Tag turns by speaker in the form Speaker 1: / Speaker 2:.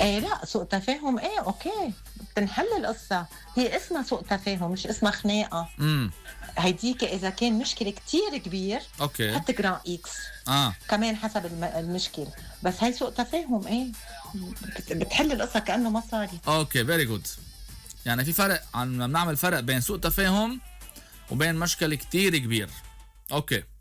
Speaker 1: ايه لا سوء تفاهم ايه اوكي، بتنحل القصة. هي اسمها سوء تفاهم مش اسمها خناقة.
Speaker 2: امم
Speaker 1: هيديك اذا كان مشكلة كتير كبير
Speaker 2: اوكي.
Speaker 1: حط جرام اكس كمان حسب المشكلة. بس هاي سوء تفاهم ايه، بتحل القصة كأنه مصاري.
Speaker 2: اوكي فيري جود. يعني في فرق، عم بنعمل فرق بين سوء تفاهم وبين مشكلة كتير كبير. اوكي